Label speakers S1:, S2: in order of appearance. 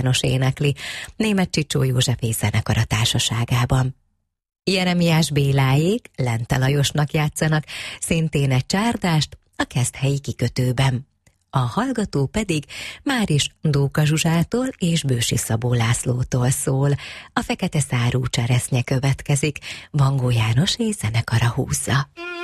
S1: János énekli, Németh Csicsó József zenekara társaságában. Jeremiás Béláék Lente Lajosnak játszanak szintén egy csárdást a Keszthelyi kikötőben. A hallgató pedig máris Dóka Zsuzsától és Bősi Szabó Lászlótól szól. A Fekete szárú cseresznye következik, Vangó János zenekara húzza.